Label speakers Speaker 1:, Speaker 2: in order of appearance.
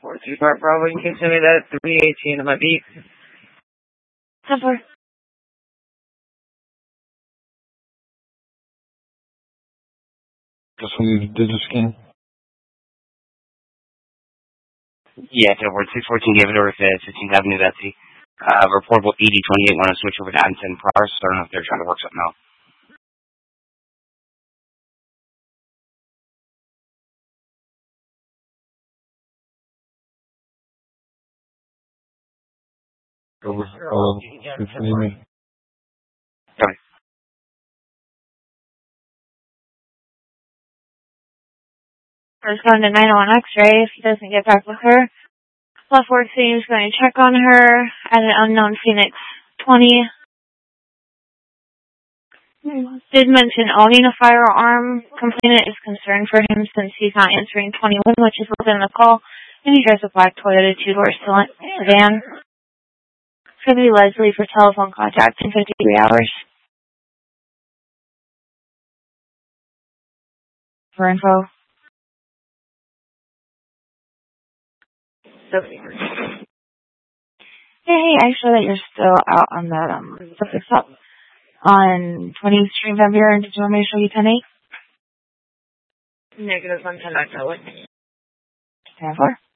Speaker 1: 4-3 Park Bravo. You can send me that at 318 on my beat.
Speaker 2: 10-4.
Speaker 3: Just when you did the scan?
Speaker 4: Yeah, 10-4. 614 David Orr, 15th Avenue, Betsy. Reportable 8028. Want to switch over to Addison Prowse. I don't know if they're trying to work something out. Sorry.
Speaker 2: First going to 901 X-ray. If he doesn't get back with her, Left Work team is going to check on her at an unknown Phoenix 20. Did mention owning a firearm. Complainant is concerned for him since he's not answering 21, which is within the call, and he drives a black Toyota two-door sedan. It's going to be Leslie for telephone contact in 53 hours. For info. Hey, I show that you're still out on the fix up on 20th Street Van Buren. Did you want me to show you 10-8?
Speaker 1: Negative on 10-9,
Speaker 2: 10-4.